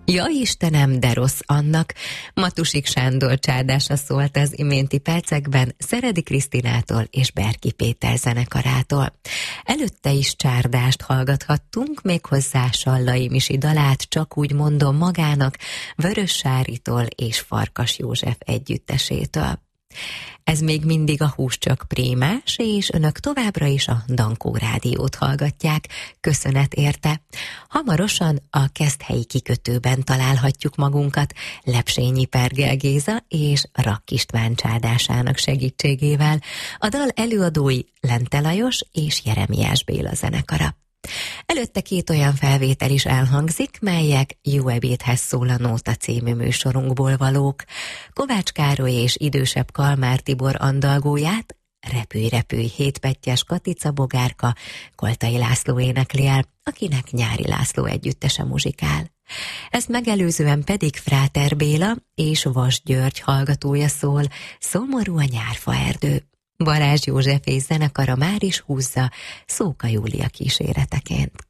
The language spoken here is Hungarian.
Ja Istenem, de rossz annak. Matusik Sándor csádása szólt az iménti percekben Szeredi Krisztinától és Berki Péter zenekarától. Előtte is csárdást hallgathattunk, méghozzá Sallai Misi dalát, Csak úgy mondom magának, Vörös Sáritól és Farkas József együttesétől. Ez még mindig a Hús csak Prémás, és önök továbbra is a Dankó Rádiót hallgatják. Köszönet érte. Hamarosan a Keszthelyi kikötőben találhatjuk magunkat Lepsényi Pergel Géza és Rakk István csádásának segítségével. A dal előadói Lente Lajos és Jeremiás Béla zenekara. Előtte két olyan felvétel is elhangzik, melyek Jó ebédhez szól a Nóta című műsorunkból valók. Kovács Károly és idősebb Kalmár Tibor andalgóját Repülj, repülj, hétpettyes Katica Bogárka Koltai László énekli el, akinek Nyári László együttese muzsikál. Ezt megelőzően pedig Fráter Béla és Vas György hallgatója szól, Szomorú a nyárfa erdő. Balázs József és zenekara már is húzza Szóka Júlia kíséreteként.